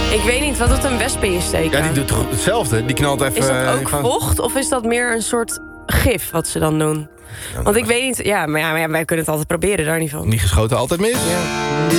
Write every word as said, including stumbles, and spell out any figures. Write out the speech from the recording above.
Ik weet niet, wat doet een wesp in je steken? Ja, die doet toch hetzelfde. Die knalt even... Is dat eh, ook gewoon- vocht of is dat meer een soort gif wat ze dan doen? Want ik weet niet... Ja, maar ja, maar ja, wij kunnen het altijd proberen, daar niet van. Niet geschoten, altijd mis. Ja.